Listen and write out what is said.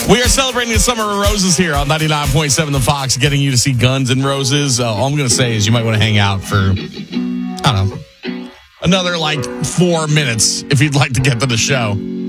We are celebrating the Summer of Roses here on 99.7 The Fox, getting you to see Guns N' Roses. All I'm going to say is you might want to hang out for, I don't know, another 4 minutes if you'd like to get to the show.